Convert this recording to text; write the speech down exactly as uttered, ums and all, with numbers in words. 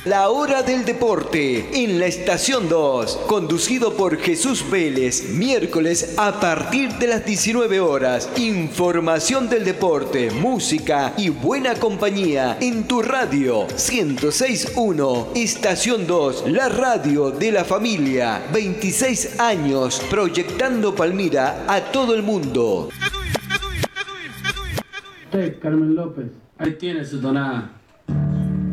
La hora del deporte en la estación dos, conducido por Jesús Vélez, miércoles a partir de las diecinueve horas. Información del deporte, música y buena compañía en tu radio ciento seis punto uno, estación dos, la radio de la familia. veintiséis años proyectando Palmira a todo el mundo. Hey, Carmen López, ahí tiene su tonada.